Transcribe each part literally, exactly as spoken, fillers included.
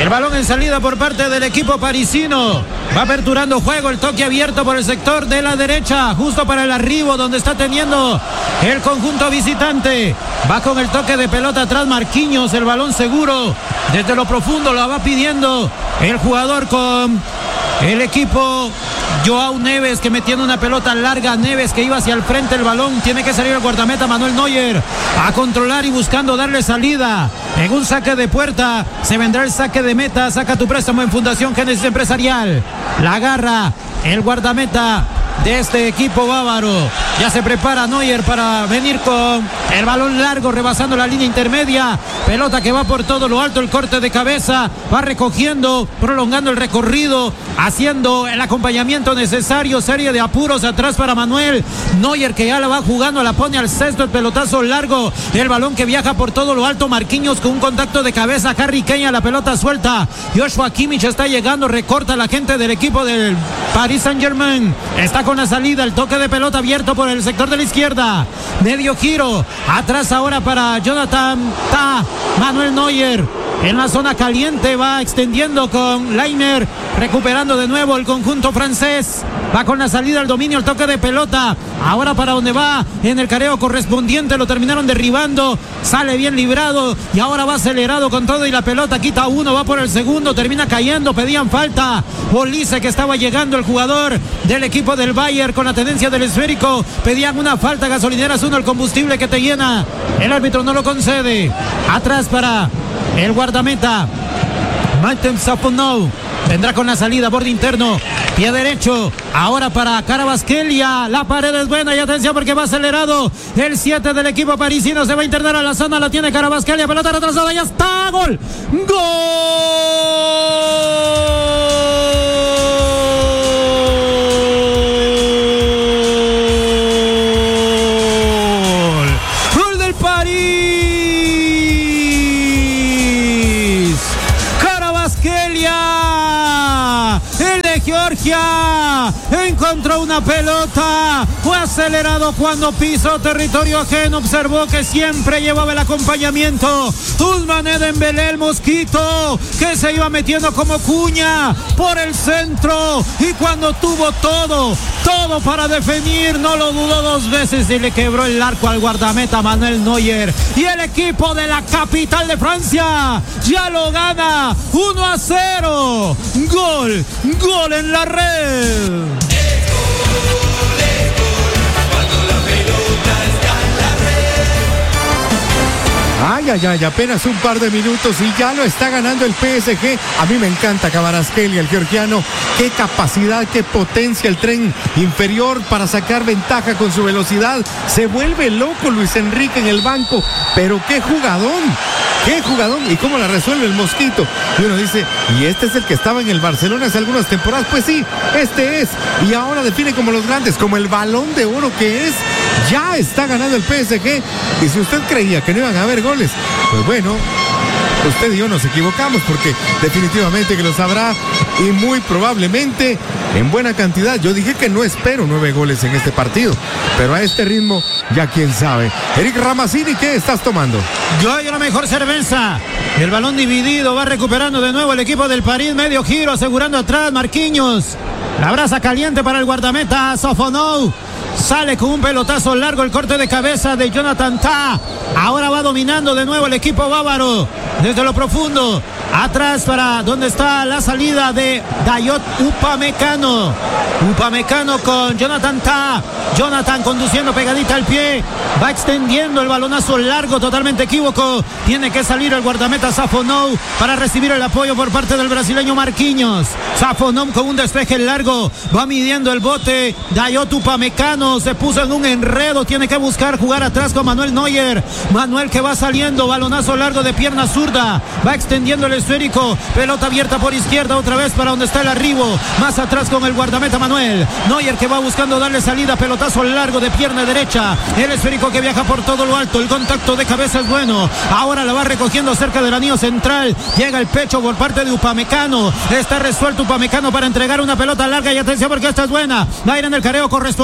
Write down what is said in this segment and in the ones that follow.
El balón en salida por parte del equipo parisino. Va aperturando juego, el toque abierto por el sector de la derecha, justo para el arribo donde está teniendo el conjunto visitante. Va con el toque de pelota atrás Marquinhos, el balón seguro. Desde lo profundo lo va pidiendo el jugador con el equipo Joao Neves, que metiendo una pelota larga. Neves que iba hacia el frente, el balón tiene que salir el guardameta Manuel Neuer a controlar y buscando darle salida. En un saque de puerta se vendrá el saque de meta. Saca tu préstamo en Fundación Génesis Empresarial. La agarra el guardameta de este equipo bávaro. Ya se prepara Neuer para venir con el balón largo, rebasando la línea intermedia. Pelota que va por todo lo alto, el corte de cabeza. Va recogiendo, prolongando el recorrido, haciendo el acompañamiento necesario. Serie de apuros atrás para Manuel Neuer, que ya la va jugando, la pone al cesto, el pelotazo largo. El balón que viaja por todo lo alto. Marquinhos con un contacto de cabeza. Harry Kane, la pelota suelta. Joshua Kimmich está llegando, recorta la gente del equipo del Paris Saint-Germain. Está con la salida, el toque de pelota abierto por el sector de la izquierda. Medio giro. Atrás ahora para Jonathan Tah. Manuel Neuer en la zona caliente, va extendiendo con Leiner, recuperando de nuevo el conjunto francés. Va con la salida, el dominio, el toque de pelota. Ahora para donde va, en el careo correspondiente, lo terminaron derribando. Sale bien librado y ahora va acelerado con todo y la pelota quita uno, va por el segundo, termina cayendo. Pedían falta. Olise, que estaba llegando, el jugador del equipo del Bayern con la tendencia del esférico. Pedían una falta. Gasolineras uno, el combustible que te llena. El árbitro no lo concede. Atrás para el guardameta Matem Safonov. Vendrá con la salida, borde interno, pie derecho. Ahora para Kvaratskhelia. La pared es buena y atención porque va acelerado. El siete del equipo parisino se va a internar a la zona. La tiene Kvaratskhelia. Pelota retrasada. Ya está. Gol. Gol. Gol del París. Kvaratskhelia. El de Georgia encontró una pelota, fue acelerado cuando pisó territorio ajeno, observó que siempre llevaba el acompañamiento Ousmane Dembélé, el mosquito, que se iba metiendo como cuña por el centro, y cuando tuvo todo, todo para definir, no lo dudó dos veces y le quebró el arco al guardameta Manuel Neuer, y el equipo de la capital de Francia ya lo gana uno a cero. Gol, gol en la red. Ay, ay, ay, apenas un par de minutos y ya lo está ganando el P S G. A mí me encanta Kvaratskhelia, el georgiano. Qué capacidad, qué potencia el tren inferior para sacar ventaja con su velocidad. Se vuelve loco Luis Enrique en el banco, pero qué jugadón. ¡Qué jugadón! ¿Y cómo la resuelve el mosquito? Y uno dice, ¿y este es el que estaba en el Barcelona hace algunas temporadas? Pues sí, este es. Y ahora define como los grandes, como el Balón de Oro que es. Ya está ganando el P S G. Y si usted creía que no iban a haber goles, pues bueno, usted y yo nos equivocamos, porque definitivamente que lo sabrá, y muy probablemente en buena cantidad. Yo dije que no espero nueve goles en este partido, pero a este ritmo ya quién sabe. Eric Ramazzini, ¿qué estás tomando? Yo hay una mejor cerveza. El balón dividido, va recuperando de nuevo el equipo del París, medio giro, asegurando atrás Marquinhos. La brasa caliente para el guardameta Safonov. Sale con un pelotazo largo, el corte de cabeza de Jonathan Tah. Ahora va dominando de nuevo el equipo bávaro. Desde lo profundo, atrás para donde está la salida de Dayot Upamecano. Upamecano con Jonathan Tah. Jonathan conduciendo pegadita al pie. Va extendiendo el balonazo largo, totalmente equívoco. Tiene que salir el guardameta Safonov para recibir el apoyo por parte del brasileño Marquinhos. Safonov con un despeje largo. Va midiendo el bote. Dayot Upamecano se puso en un enredo. Tiene que buscar jugar atrás con Manuel Neuer. Manuel que va saliendo. Balonazo largo de pierna zurda. Va extendiendo el esférico. Pelota abierta por izquierda otra vez para donde está el arribo. Más atrás con el guardameta Manuel Neuer, que va buscando darle salida. Pelotazo largo de pierna derecha. El esférico que viaja por todo lo alto. El contacto de cabeza es bueno. Ahora la va recogiendo cerca del anillo central. Llega el pecho por parte de Upamecano. Está resuelto Upamecano para entregar una pelota larga. Y atención porque esta es buena. Va a ir en el careo correspondiente. Va a ir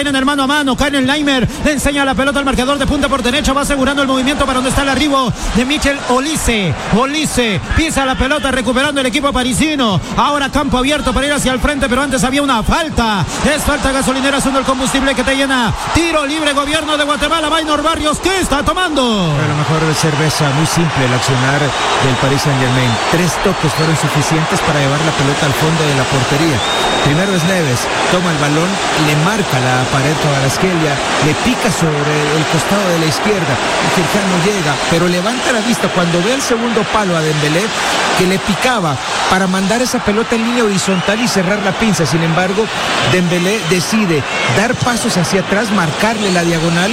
tienen el mano a mano. Cae en el Naimer, le enseña la pelota al marcador de punta por derecha, va asegurando el movimiento para donde está el arribo de Michel Olise. Olise pisa la pelota recuperando el equipo parisino. Ahora campo abierto para ir hacia el frente, pero antes había una falta. Es falta gasolinera, haciendo el combustible que te llena. Tiro libre, gobierno de Guatemala. Maynor Barrios, ¿qué está tomando? A lo mejor de cerveza, muy simple el accionar del Paris Saint-Germain. Tres toques fueron suficientes para llevar la pelota al fondo de la portería. Primero es Neves, toma el balón, le marca la pared Kvaratskhelia, le pica sobre el costado de la izquierda. El Girjano llega, pero levanta la vista cuando ve el segundo palo a Dembélé, que le picaba para mandar esa pelota en línea horizontal y cerrar la pinza. Sin embargo, Dembélé decide dar pasos hacia atrás, marcarle la diagonal.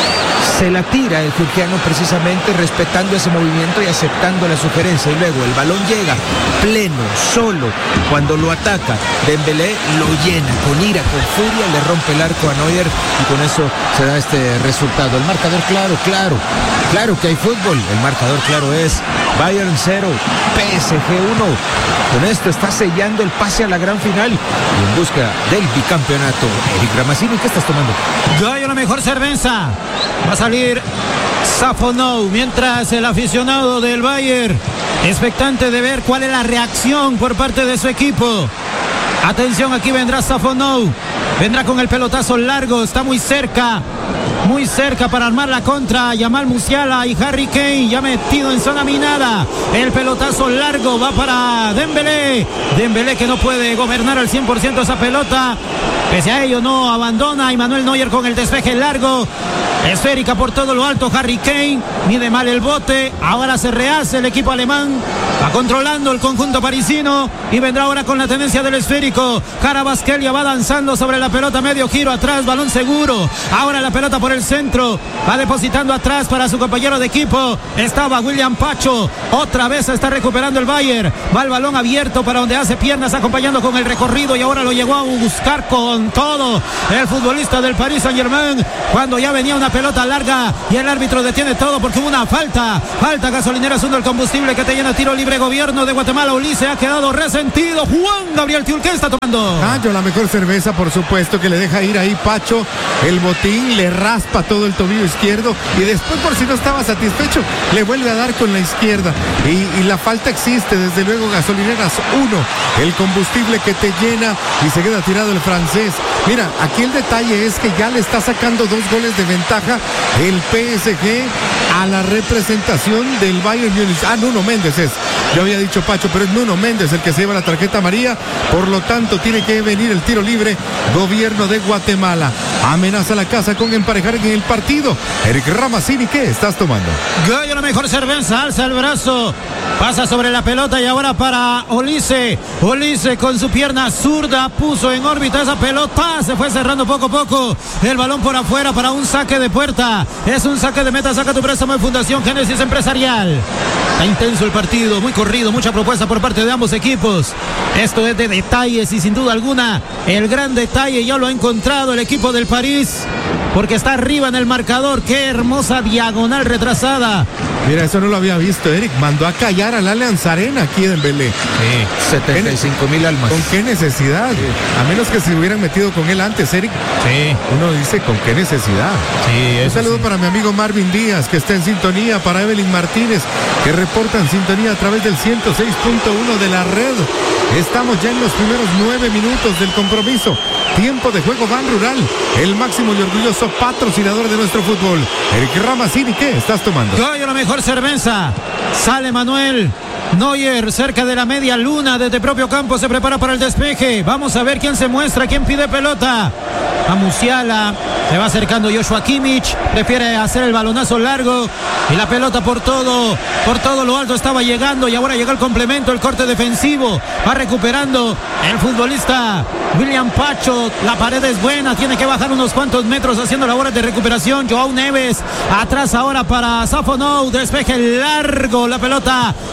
Se la tira el georgiano precisamente respetando ese movimiento y aceptando la sugerencia. Y luego el balón llega pleno, solo. Cuando lo ataca, Dembélé lo llena con ira, con furia, le rompe el arco a Neuer y con eso se da este resultado. El marcador claro, claro, claro que hay fútbol. El marcador claro es Bayern cero, P S G uno. Con esto está sellando el pase a la gran final y en busca del bicampeonato. Eric Ramazzini, ¿qué estás tomando? Gallo, la mejor cerveza. Va a salir Safonou, mientras el aficionado del Bayern, expectante de ver cuál es la reacción por parte de su equipo. Atención, aquí vendrá Safonou. Vendrá con el pelotazo largo, está muy cerca. Muy cerca para armar la contra. Yamal Musiala y Harry Kane ya metido en zona minada. El pelotazo largo va para Dembélé. Dembélé que no puede gobernar al cien por ciento esa pelota. Pese a ello no abandona. Y Manuel Neuer con el despeje largo. Esférica por todo lo alto. Harry Kane mide mal el bote. Ahora se rehace el equipo alemán. Va controlando el conjunto parisino. Y vendrá ahora con la tendencia del esférico. Kvaratskhelia va danzando sobre la pelota. Medio giro atrás. Balón seguro. Ahora la pelota por el centro. Va depositando atrás para su compañero de equipo. Estaba William Pacho. Otra vez se está recuperando el Bayern. Va el balón abierto para donde hace piernas acompañando con el recorrido. Y ahora lo llegó a buscar con todo el futbolista del Paris Saint-Germain. Cuando ya venía una pelota larga y el árbitro detiene todo porque hubo una falta. Falta gasolinera, haciendo el combustible que te llena. Tiro libre, gobierno de Guatemala. Ulises ha quedado resentido. Juan Gabriel Tiul, ¿qué está tomando? Ah, yo la mejor cerveza, por supuesto, que le deja ir ahí Pacho. El botín le raspa todo el tobillo izquierdo y después, por si no estaba satisfecho, le vuelve a dar con la izquierda. Y, y la falta existe, desde luego. Gasolineras uno, el combustible que te llena, y se queda tirado el francés. Mira, aquí el detalle es que ya le está sacando dos goles de ventaja el P S G a la representación del Bayern Múnich. Ah, Nuno Méndez es. Yo había dicho Pacho, pero es Nuno Méndez el que se lleva la tarjeta amarilla. Por lo tanto, tiene que venir el tiro libre. Gobierno de Guatemala amenaza la casa con emparejar en el partido. Eric Ramazzini, ¿qué estás tomando? Gallo, la mejor cerveza, alza el brazo, pasa sobre la pelota y ahora para Olise. Olise con su pierna zurda puso en órbita esa pelota, se fue cerrando poco a poco. El balón por afuera para un saque de puerta. Es un saque de meta, saca tu préstamo en Fundación Génesis Empresarial. Está intenso el partido, muy corrido, mucha propuesta por parte de ambos equipos. Esto es de detalles y sin duda alguna el gran detalle ya lo ha encontrado el equipo del París, porque está arriba en el marcador. Qué hermosa diagonal retrasada. Mira, eso no lo había visto, Eric. Mandó a callar al Allianz Arena aquí en Dembélé. Sí, setenta y cinco mil almas. ¿Con qué necesidad? Sí. A menos que se hubieran metido con él antes, Eric. Sí. Uno dice, ¿con qué necesidad? Sí, un saludo sí. para mi amigo Marvin Díaz, que está en sintonía, para Evelyn Martínez, que reporta en sintonía a través del ciento seis punto uno de la red. Estamos ya en los primeros nueve minutos del compromiso. Tiempo de juego Ban Rural, el máximo y orgulloso patrocinador de nuestro fútbol. Eric Ramazzini, ¿qué estás tomando? Yo, la mejor cerveza. Sale Manuel Neuer cerca de la media luna, desde propio campo se prepara para el despeje. Vamos a ver quién se muestra, quién pide pelota. A Musiala, se va acercando Joshua Kimmich, prefiere hacer el balonazo largo y la pelota por todo, por todo lo alto estaba llegando y ahora llega el complemento, el corte defensivo. Va recuperando el futbolista William Pacho, la pared es buena, tiene que bajar unos cuantos metros haciendo labores de recuperación. Joao Neves, atrás ahora para Safonou, despeje largo, la pelota va a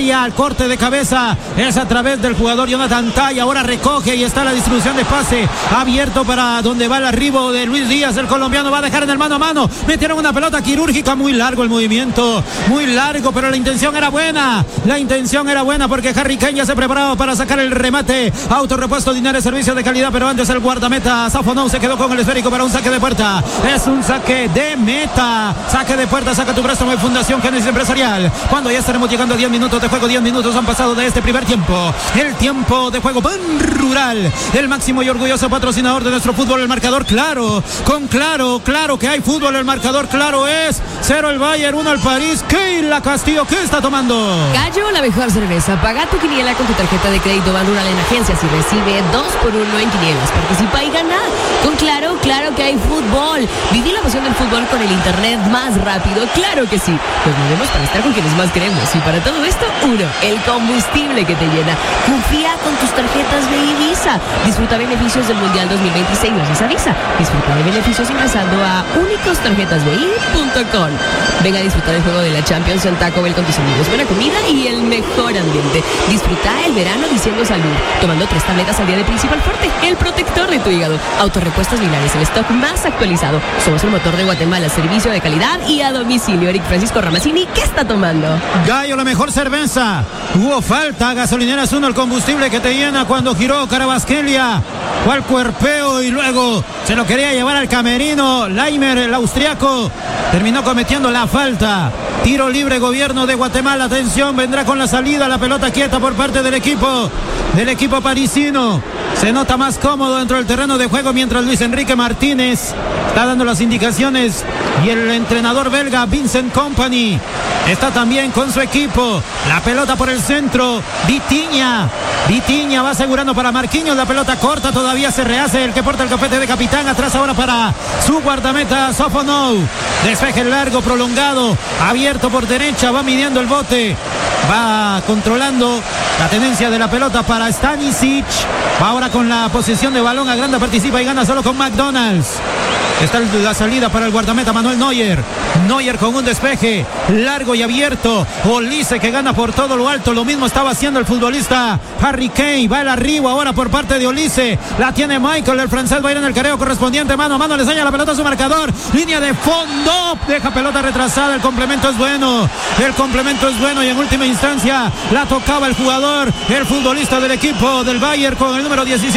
área, al corte de cabeza, es a través del jugador Jonathan Tay, ahora recoge y está la distribución de pase, abierto para donde va el arribo de Luis Díaz, el colombiano va a dejar en el mano a mano, metieron una pelota quirúrgica, muy largo el movimiento, muy largo, pero la intención era buena, la intención era buena porque Harry Kane ya se preparaba para sacar el remate, autorrepuesto Linares, servicio de calidad, pero antes el guardameta Safonou se quedó con el esférico para un saque de puerta, es un saque de meta, saque de puerta, saca tu préstamo de Fundación Génesis Empresarial, cuando ya estaremos llegando a diez minutos de juego, diez minutos han pasado de este primer tiempo, el tiempo de juego Ban Rural, el máximo y orgulloso patrocinador de nuestro fútbol, el marcador claro, con claro, claro que hay fútbol, el marcador claro es cero el Bayern, uno el París. Keila Castillo, ¿qué está tomando? Gallo, la mejor cerveza. Paga tu quiniela con tu tarjeta de crédito Ban Rural en agencias y recibe dos por uno en quinielas. Participa y gana. Con Claro, claro que hay fútbol. Viví la pasión del fútbol con el internet más rápido. Claro que sí. Nos movemos para estar con quienes más queremos. Y para todo esto, uno, el combustible que te llena. Confía con tus tarjetas de Visa. Disfruta beneficios del Mundial dos mil veintiséis. Gracias a Visa. Disfruta de beneficios ingresando a únicos tarjetas de i punto com. Venga a disfrutar el juego de la Champions en Taco Bell con tus amigos. Buena comida y el mejor ambiente. Disfruta el verano diciendo salud. Tomando tres tabletas al día de Principal Forte. El protector de tu hígado. Autorrepuestos Linares. El stock más actualizado. Somos el motor de Guatemala. Servicio de calidad y a domicilio. Eric Francisco Ramazzini, ¿qué está tomando? Gallo, la mejor cerveza. Hubo falta. Gasolineras uno, el combustible que te llena cuando giró Carabasquelia. Fue al cuerpeo y luego se lo quería llevar al camerino. Laimer, el austriaco, terminó cometiendo la falta. Tiro libre, gobierno de Guatemala. Atención, vendrá con la salida, la pelota quieta por parte del equipo, del equipo parisino. Se nota más cómodo dentro del terreno de juego mientras Luis Enrique Martínez está dando las indicaciones y el entrenador belga Vincent Kompany está también con su equipo. La pelota por el centro, Vitinha. Vitinha va asegurando para Marquinhos, la pelota corta, todavía se rehace el que porta el copete de capitán, atrás ahora para su guardameta Safonou. Despeje largo, prolongado, abierto por derecha, va midiendo el bote, va controlando la tenencia de la pelota para Stanisic. Va ahora con la posesión de balón, agranda, participa y gana solo con McDonald's. Está la salida para el guardameta Manuel Neuer. Neuer con un despeje largo y abierto. Olise que gana por todo lo alto. Lo mismo estaba haciendo el futbolista Harry Kane. Va el arribo ahora por parte de Olise. La tiene Michael. El francés va a ir en el careo correspondiente. Mano a mano le enseña la pelota a su marcador. Línea de fondo. Deja pelota retrasada. El complemento es bueno. El complemento es bueno. Y en última instancia la tocaba el jugador, el futbolista del equipo del Bayern con el número diecisiete.